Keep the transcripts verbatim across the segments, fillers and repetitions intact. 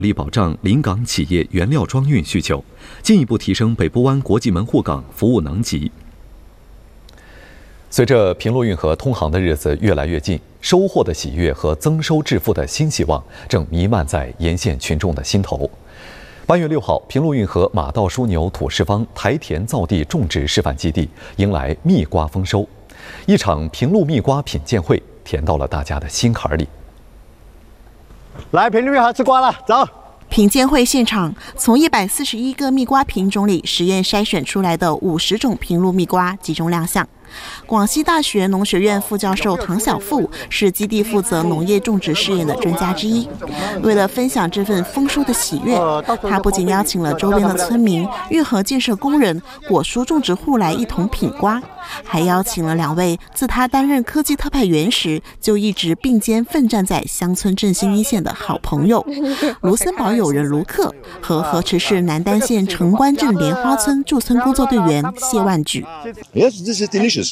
力保障临港企业原料装运需求，进一步提升北部湾国际门户港服务能级。随着平陆运河通航的日子越来越近，收获的喜悦和增收致富的新希望正弥漫在沿线群众的心头。八月六号，平陆运河马道枢纽土石方台田造地种植示范基地迎来蜜瓜丰收，一场平陆蜜瓜品鉴会甜到了大家的心坎里。 来平陆运河吃瓜了，走！ 品鉴会现场，从一百四十一个蜜瓜品种里实验筛选出来的五十种平陆蜜瓜集中亮相。广西大学农学院副教授唐小富是基地负责农业种植试验的专家之一。为了分享这份丰收的喜悦，他不仅邀请了周边的村民、运河建设工人、果蔬种植户来一同品瓜，还邀请了两位自他担任科技特派员时就一直并肩奋战在乡村振兴一线的好朋友卢森堡友人卢克和河池市南丹县城关镇莲花村驻村工作队员谢万举。 Yes, this is delicious.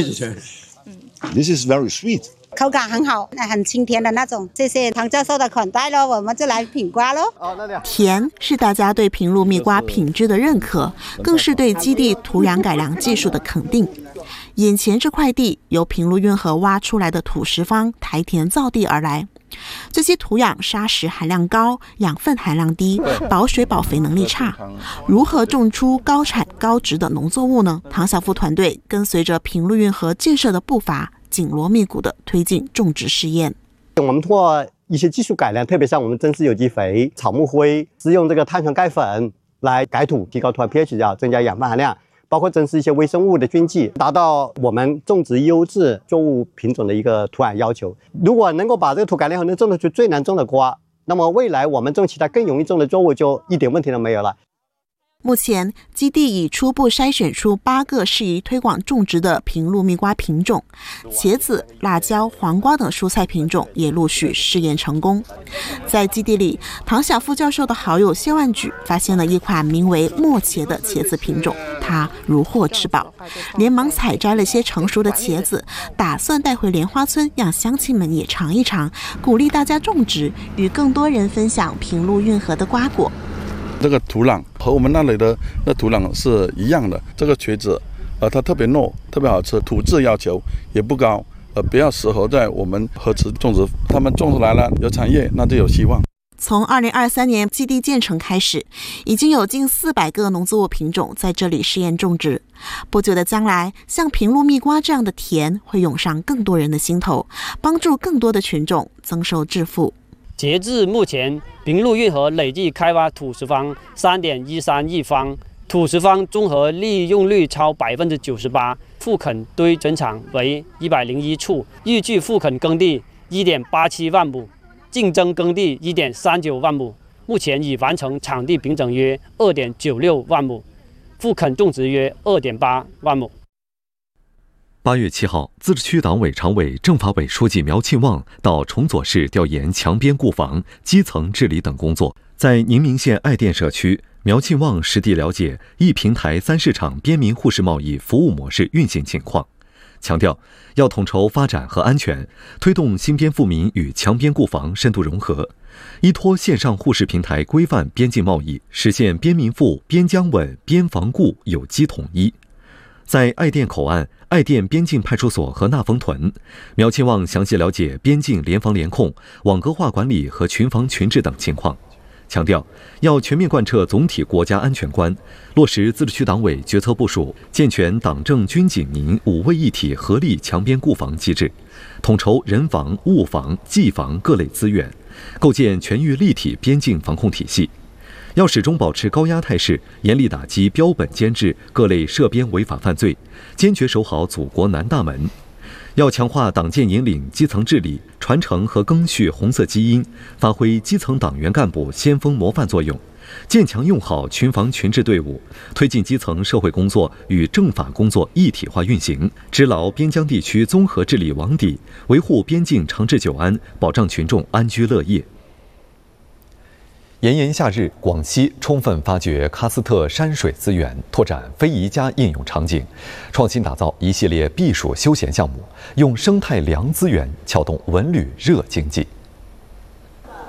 This is very sweet. 口感很好，很清甜的那种。谢谢唐教授的款待咯，我们就来品瓜咯。 甜是大家对平陆蜜瓜品质的认可，更是对基地土壤改良技术的肯定。眼前这块地由平陆运河挖出来的土石方台田造地而来，这些土壤砂石含量高，养分含量低，保水保肥能力差，如何种出高产高质的农作物呢？唐小富团队跟随着平陆运河建设的步伐，紧锣密鼓地推进种植试验。 我们通过一些技术改良，特别像我们增施有机肥、草木灰，是用这个碳酸钙粉来改土，提高土壤 pH 值，增加养分含量。 包括增施一些微生物的菌剂，达到我们种植优质作物品种的一个土壤要求。如果能够把这个土改良后，能种得出最难种的瓜，那么未来我们种其他更容易种的作物就一点问题都没有了。 目前，基地已初步筛选出八个适宜推广种植的平陆蜜瓜品种，茄子、辣椒、黄瓜等蔬菜品种也陆续试验成功。在基地里，唐小富教授的好友谢万举发现了一款名为墨茄的茄子品种，他如获至宝，连忙采摘了些成熟的茄子，打算带回莲花村让乡亲们也尝一尝，鼓励大家种植，与更多人分享平陆运河的瓜果。 这个土壤和我们那里的那土壤是一样的。这个茄子，呃，它特别糯，特别好吃，土质要求也不高，呃，比较适合在我们河池种植。他们种出来了，有产业，那就有希望。 从二零二三年基地建成开始，已经有近四百个农作物品种在这里试验种植。不久的将来，像平陆蜜瓜这样的甜会涌上更多人的心头，帮助更多的群众增收致富。 截至目前，平陆运河累计开发土石方三点一三亿方，土石方综合利用率超百分之九十八，复垦堆整场为一百零一处，预计复垦耕地一点八七万亩，竞争耕地一点三九万亩。目前已完成场地平整约二点九六万亩，复垦种植约二点八万亩。 八月七号，自治区党委常委、政法委书记苗庆旺到崇左市调研墙边固防、基层治理等工作。在宁明县爱店社区，苗庆旺实地了解一平台三市场边民互市贸易服务模式运行情况，强调要统筹发展和安全，推动新边富民与墙边固防深度融合，依托线上互市平台规范边境贸易，实现边民富、边疆稳、边防固有机统一。 在爱店口岸、爱店边境派出所和纳丰屯，苗庆旺详细了解边境联防联控、网格化管理和群防群治等情况，强调要全面贯彻总体国家安全观，落实自治区党委决策部署，健全党政军警民五位一体合力墙边固防机制，统筹人防、物防、技防各类资源，构建全域立体边境防控体系。 要始终保持高压态势，严厉打击标本兼治各类涉边违法犯罪，坚决守好祖国南大门。要强化党建引领、基层治理，传承和更续红色基因，发挥基层党员干部先锋模范作用，建强用好群防群治队伍，推进基层社会工作与政法工作一体化运行，织牢边疆地区综合治理网底，维护边境长治久安，保障群众安居乐业。 炎炎夏日，广西充分发掘喀斯特山水资源，拓展非遗家应用场景，创新打造一系列避暑休闲项目，用生态粮资源撬动文旅热经济。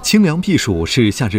清凉避暑是夏日